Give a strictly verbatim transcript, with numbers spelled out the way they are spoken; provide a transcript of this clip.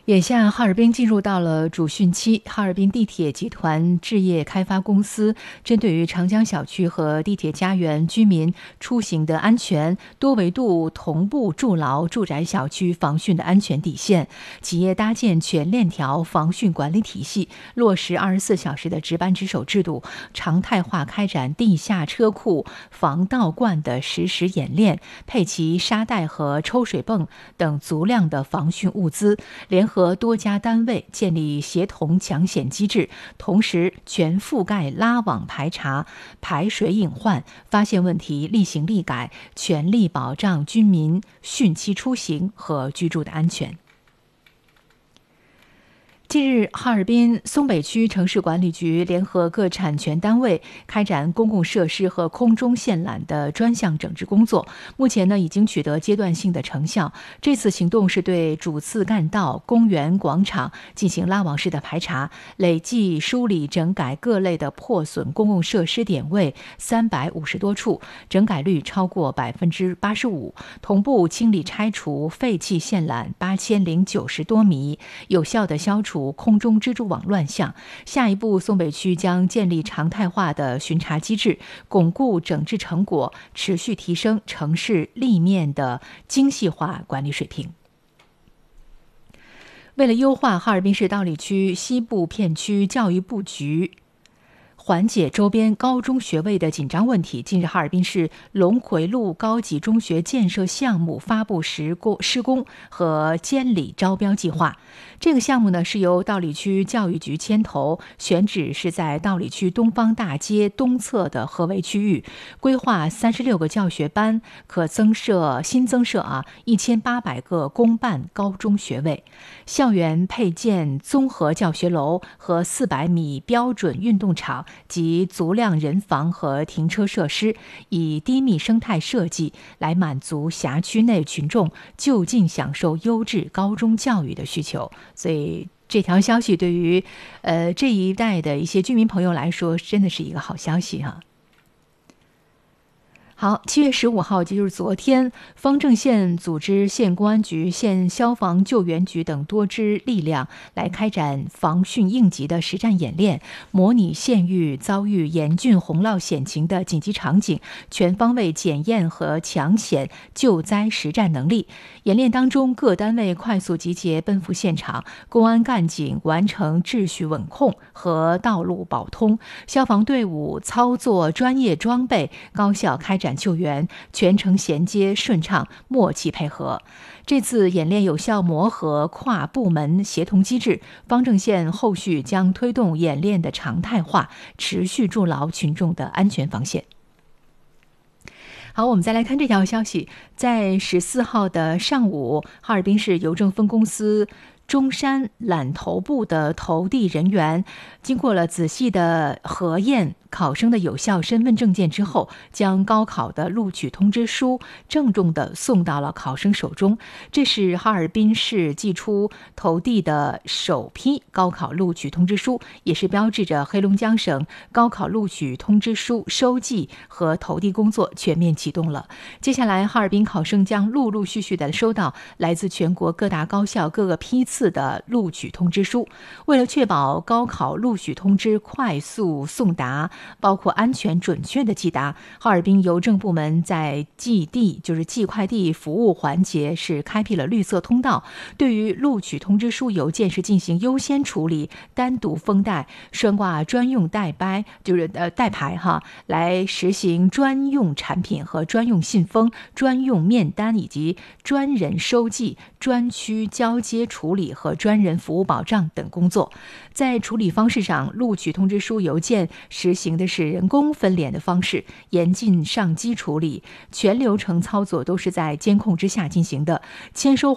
眼下哈尔滨进入到了主汛期，哈尔滨地铁集团置业开发公司针对于长江小区和地铁家园居民出行的安全，多维度同步筑牢住宅小区防汛的安全底线。企业搭建全链条防汛管理体系，落实二十四小时的值班值守制度，常态化开展地下车库防倒灌的实时演练，配齐沙袋和抽水泵等足量的防汛物资，联合和多家单位建立协同抢险机制，同时全覆盖拉网排查、排水隐患，发现问题立行立改，全力保障居民汛期出行和居住的安全。近日，哈尔滨松北区城市管理局联合各产权单位开展公共设施和空中线缆的专项整治工作，目前呢已经取得阶段性的成效。这次行动是对主次干道、公园、广场进行拉网式的排查，累计梳理整改各类的破损公共设施点位三百五十多处，整改率超过百分之八十五，同步清理拆除废弃线缆八千零九十多米，有效的消除空中蜘蛛网乱象。下一步，松北区将建立常态化的巡查机制，巩固整治成果，持续提升城市立面的精细化管理水平。为了优化哈尔滨市道里区西部片区教育布局，缓解周边高中学位的紧张问题，近日哈尔滨市龙回路高级中学建设项目发布施工施工和监理招标计划。这个项目呢是由道里区教育局牵头，选址是在道里区东方大街东侧的合围区域，规划三十六个教学班，可增设新增设啊一千八百个公办高中学位。校园配建综合教学楼和四百米标准运动场及足量人防和停车设施，以低密生态设计来满足辖区内群众就近享受优质高中教育的需求。所以这条消息对于呃这一带的一些居民朋友来说，真的是一个好消息哈。好，七月十五号，也就是昨天，方正县组织县公安局、县消防救援局等多支力量来开展防汛应急的实战演练，模拟县域遭遇严峻洪涝险情的紧急场景，全方位检验和抢险救灾实战能力。演练当中，各单位快速集结奔赴现场，公安干警完成秩序稳控和道路保通，消防队伍操作专业装备，高效开展救援，全程衔接顺畅，默契配合。这次演练有效磨合跨部门协同机制，方正县后续将推动演练的常态化，持续筑牢群众的安全防线。好，我们再来看这条消息，在十四号的上午，哈尔滨市邮政分公司中山缆头部的投递人员经过了仔细的核验考生的有效身份证件之后，将高考的录取通知书郑重地送到了考生手中。这是哈尔滨市寄出投递的首批高考录取通知书，也是标志着黑龙江省高考录取通知书收寄和投递工作全面启动了。接下来，哈尔滨考生将陆陆续续地收到来自全国各大高校各个批次的录取通知书。为了确保高考录取通知快速送达，包括安全准确的寄达，哈尔滨邮政部门在寄递就是寄快递服务环节是开辟了绿色通道，对于录取通知书邮件是进行优先处理，单独封袋，拴挂专用带牌，就是呃带牌哈，来实行专用产品和专用信封、专用面单以及专人收寄、专区交接处理和专人服务保障等工作。在处理方式上，录取通知书邮件实行的是人工分联的方式，严禁上机处理，全流程操作都是在监控之下进行的。签收